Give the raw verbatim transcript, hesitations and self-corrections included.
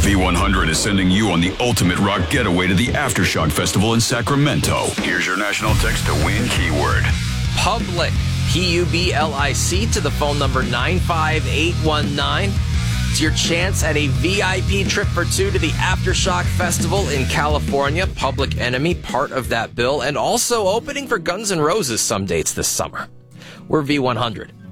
V one hundred is sending you on the ultimate rock getaway to the Aftershock Festival in Sacramento. Here's your national text to win keyword. Public, P U B L I C, to the phone number nine five eight one nine. It's your chance at a V I P trip for two to the Aftershock Festival in California. Public Enemy, part of that bill, and also opening for Guns N' Roses some dates this summer. We're V one hundred.